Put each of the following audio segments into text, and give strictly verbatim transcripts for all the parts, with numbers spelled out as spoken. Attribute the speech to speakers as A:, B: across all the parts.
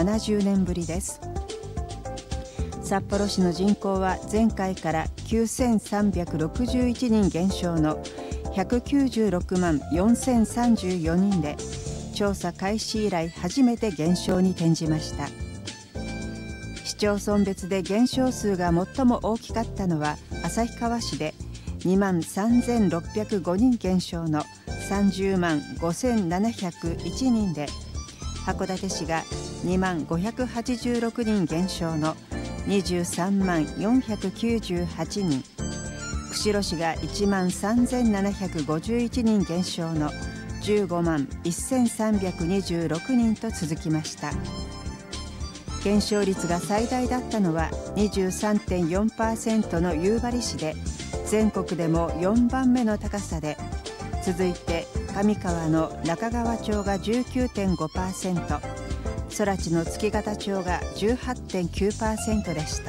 A: なじゅうねんぶりです。札幌市の人口は前回からきゅうせんさんびゃくろくじゅういちにん減少のひゃくきゅうじゅうろくまんよんせんさんじゅうよにんで、調査開始以来初めて減少に転じました。市町村別で減少数が最も大きかったのは旭川市でにまんさんぜんろっぴゃくごにん減少のさんじゅうまんごせんななひゃくいちにんで、函館市がにまんごひゃくはちじゅうろくにん減少のにじゅうさんまんよんひゃくきゅうじゅうはちにん、釧路市がいちまんさんぜんななひゃくごじゅういちにん減少のじゅうごまんせんさんびゃくにじゅうろくにんと続きました。減少率が最大だったのは にじゅうさんてんよんパーセント の夕張市で、全国でもよんばんめの高さで、続いて上川の中川町が じゅうきゅうてんごパーセント、空知の月形町が じゅうはちてんきゅうパーセント でした。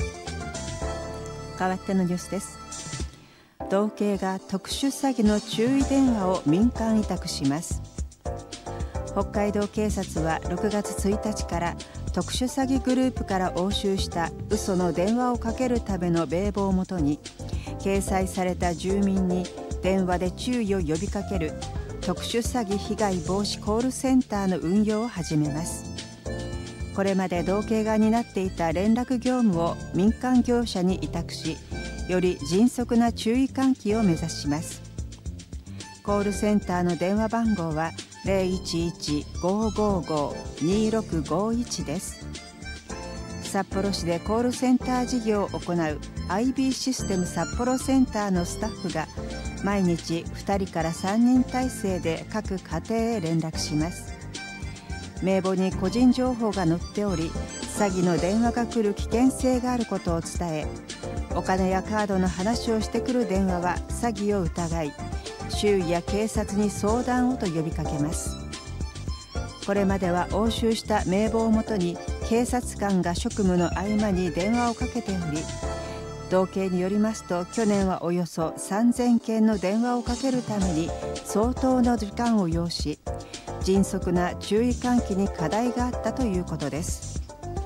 A: 代わってのニュースです。道警が特殊詐欺の注意電話を民間委託します。北海道警察はろくがつついたちから特殊詐欺グループから押収した嘘の電話をかけるための名簿をもとに、掲載された住民に電話で注意を呼びかける特殊詐欺被害防止コールセンターの運用を始めます。これまで道警が担っていた連絡業務を民間業者に委託し、より迅速な注意喚起を目指します。コールセンターの電話番号は ゼロいちいち ごーごーごー にーろくごーいち です。札幌市でコールセンター事業を行う アイビー システム札幌センターのスタッフが毎日ふたりからさんにん体制で各家庭へ連絡します。名簿に個人情報が載っており、詐欺の電話が来る危険性があることを伝え、お金やカードの話をしてくる電話は詐欺を疑い、周囲や警察に相談をと呼びかけます。これまでは押収した名簿をもとに警察官が職務の合間に電話をかけており、道警によりますと、去年はおよそさんぜんけんの電話をかけるために相当の時間を要し、迅速な注意喚起に課題があったということです。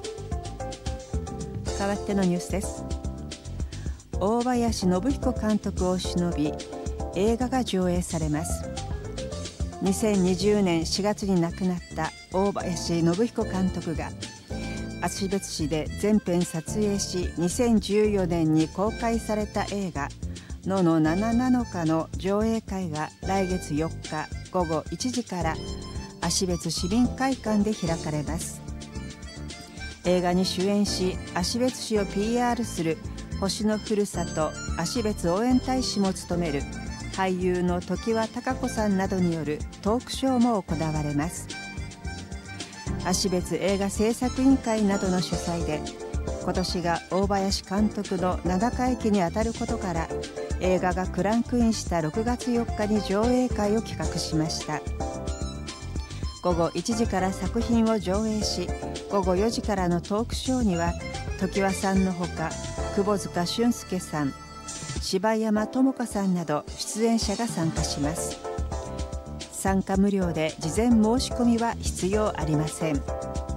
A: 代わってのニュースです。大林信彦監督を偲び、映画が上映されます。にせんにじゅうねんしがつに亡くなった大林信彦監督が、芦別市で全編撮影し、にせんじゅうよねんに公開された映画「ののなななのか」の上映会が来月よっかごごいちじから芦別市民会館で開かれます。映画に主演し、芦別市を ピーアール する星のふるさと芦別応援大使も務める俳優の常盤貴子さんなどによるトークショーも行われます。芦別映画制作委員会などの主催で、今年が大林監督のななかいきにあたることから、映画がクランクインしたろくがつよっかに上映会を企画しました。ごごいちじから作品を上映し、ごごよじからのトークショーには常盤さんのほか窪塚俊介さん、柴山智香さんなど出演者が参加します。参加無料で事前申し込みは必要ありません。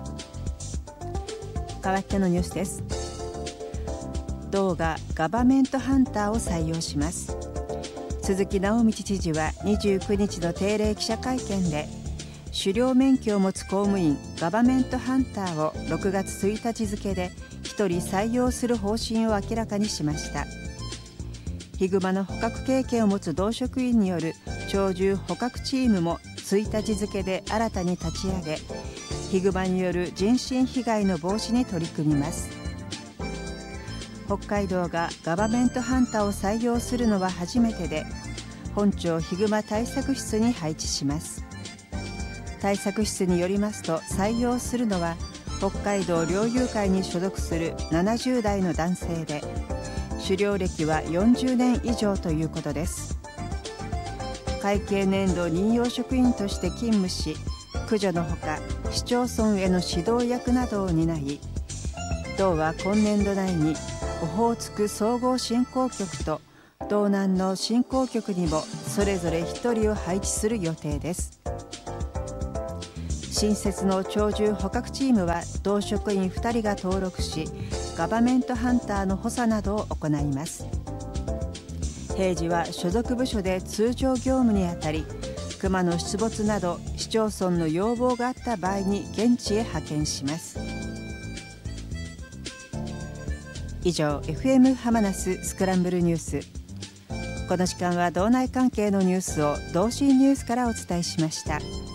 A: 代わってのニュースです。道がガバメントハンターを採用します。鈴木直道知事はにじゅうくにちの定例記者会見で、狩猟免許を持つ公務員ガバメントハンターをろくがつついたち付でひとり採用する方針を明らかにしました。ヒグマの捕獲経験を持つ同職員による鳥獣捕獲チームもついたち付で新たに立ち上げ、ヒグマによる人身被害の防止に取り組みます。北海道がガバメントハンターを採用するのは初めてで、本町ヒグマ対策室に配置します。対策室によりますと、採用するのは北海道猟友会に所属するななじゅうだいの男性で、狩猟歴はよんじゅうねん以上ということです。会計年度任用職員として勤務し、駆除のほか市町村への指導役などを担い、道は今年度内にオホーツク総合振興局と道南の振興局にもそれぞれひとりを配置する予定です。 新設の鳥獣捕獲チームは同職員ふたりが登録し、ガバメントハンターの補佐などを行います。平時は所属部署で通常業務にあたり、熊の出没など市町村の要望があった場合に現地へ派遣します。以上、 エフエム ハマナススクランブルニュース。この時間は道内関係のニュースを同心ニュースからお伝えしました。